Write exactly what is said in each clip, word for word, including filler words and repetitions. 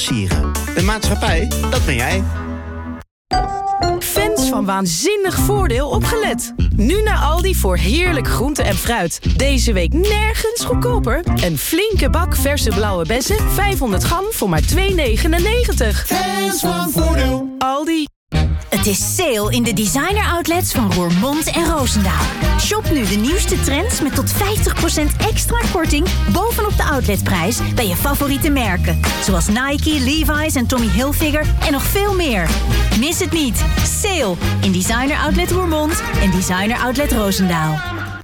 sieren. De maatschappij, dat ben jij. Fans van Waanzinnig Voordeel opgelet. Nu naar Aldi voor heerlijk groente en fruit. Deze week nergens goedkoper. Een flinke bak verse blauwe bessen, vijfhonderd gram voor maar twee negenennegentig. Fans van Voordeel. Aldi. Het is sale in de designer outlets van Roermond en Roosendaal. Shop nu de nieuwste trends met tot vijftig procent extra korting bovenop de outletprijs bij je favoriete merken. Zoals Nike, Levi's en Tommy Hilfiger en nog veel meer. Mis het niet. Sale in designer outlet Roermond en designer outlet Roosendaal.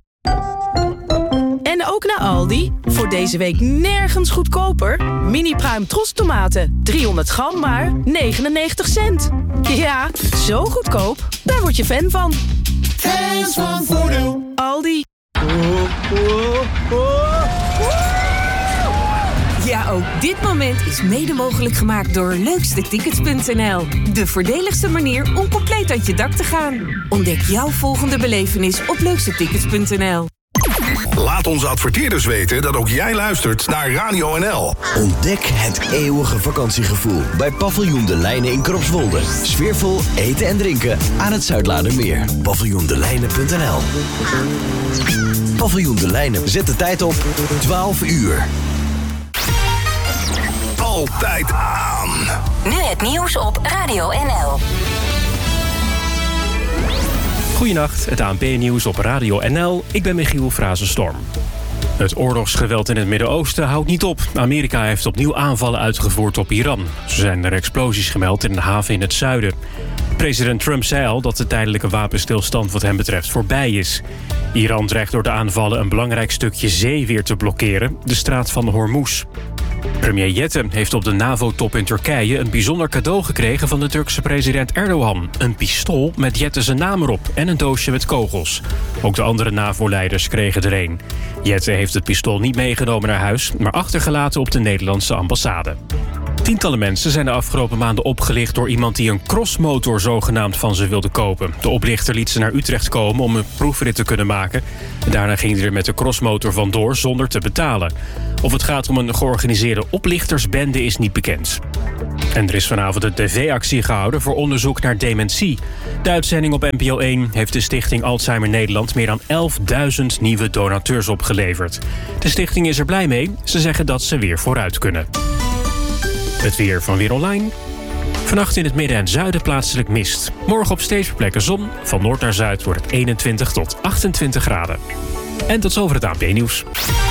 En ook naar Aldi. Voor deze week nergens goedkoper. Mini pruim trostomaten. driehonderd gram maar negenennegentig cent. Ja, zo goedkoop. Daar word je fan van. Fans van Voordeel. Aldi. Ja, ook dit moment is mede mogelijk gemaakt door leukste tickets punt n l. De voordeligste manier om compleet uit je dak te gaan. Ontdek jouw volgende belevenis op leukste tickets punt n l. Laat onze adverteerders weten dat ook jij luistert naar Radio N L. Ontdek het eeuwige vakantiegevoel bij Paviljoen De Lijnen in Kropswolde. Sfeervol eten en drinken aan het Zuidlaardermeer. paviljoen de lijnen punt n l. Paviljoen De Lijnen zet de tijd op twaalf uur. Altijd aan. Nu het nieuws op Radio N L. Goedenacht, het A N P-nieuws op Radio N L. Ik ben Michiel Frazenstorm. Het oorlogsgeweld in het Midden-Oosten houdt niet op. Amerika heeft opnieuw aanvallen uitgevoerd op Iran. Zo zijn er explosies gemeld in een haven in het zuiden. President Trump zei al dat de tijdelijke wapenstilstand wat hem betreft voorbij is. Iran dreigt door de aanvallen een belangrijk stukje zee weer te blokkeren, de straat van Hormuz. Premier Jette heeft op de NAVO-top in Turkije een bijzonder cadeau gekregen van de Turkse president Erdogan. Een pistool met Jette zijn naam erop en een doosje met kogels. Ook de andere NAVO-leiders kregen er een. Jette heeft het pistool niet meegenomen naar huis, maar achtergelaten op de Nederlandse ambassade. Tientallen mensen zijn de afgelopen maanden opgelicht door iemand die een crossmotor zogenaamd van ze wilde kopen. De oplichter liet ze naar Utrecht komen om een proefrit te kunnen maken. En daarna ging hij er met de crossmotor vandoor zonder te betalen. Of het gaat om een georganiseerde oplichtersbende is niet bekend. En er is vanavond een tv-actie gehouden voor onderzoek naar dementie. De uitzending op N P O één heeft de stichting Alzheimer Nederland meer dan elfduizend nieuwe donateurs opgeleverd. De stichting is er blij mee. Ze zeggen dat ze weer vooruit kunnen. Het weer van Weer Online. Vannacht in het midden en zuiden plaatselijk mist. Morgen op steeds meer plekken zon. Van noord naar zuid wordt het eenentwintig tot achtentwintig graden. En tot zover het A N P-nieuws.